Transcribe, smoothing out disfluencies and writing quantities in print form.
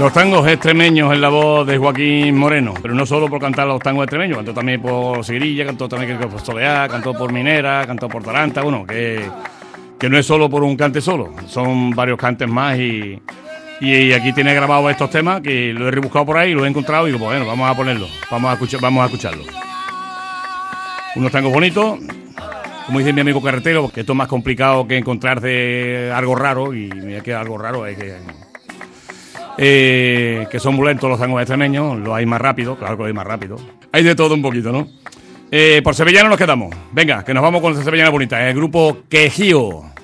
Los tangos extremeños en la voz de Joaquín Moreno, pero no solo por cantar los tangos extremeños, cantó también por Sigrilla, cantó también por Soleá, cantó por Minera, cantó por Taranta, bueno, que no es solo por un cante solo, son varios cantes más y aquí tiene grabado estos temas que lo he rebuscado por ahí, lo he encontrado y digo, bueno, vamos a ponerlo, vamos a escucharlo. Unos tangos bonitos, como dice mi amigo carretero, que esto es más complicado que encontrarse algo raro, y mira que algo raro es que son muy lentos los tangos extremeños, los hay más rápido, claro que los hay más rápido. Hay de todo un poquito, ¿no? Por sevillano nos quedamos. Venga, que nos vamos con esa sevillana bonita, el grupo Quejío.